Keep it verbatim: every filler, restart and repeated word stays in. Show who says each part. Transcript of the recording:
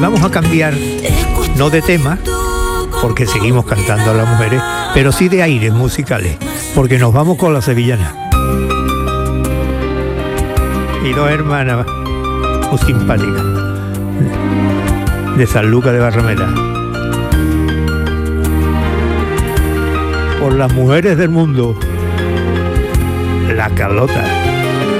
Speaker 1: vamos a cambiar, no de tema, porque seguimos cantando a las mujeres, pero sí de aires musicales, porque nos vamos con la sevillana. Y dos hermanas muy simpáticas, de San Lucas de Barrameda. Por las mujeres del mundo, la Carlota.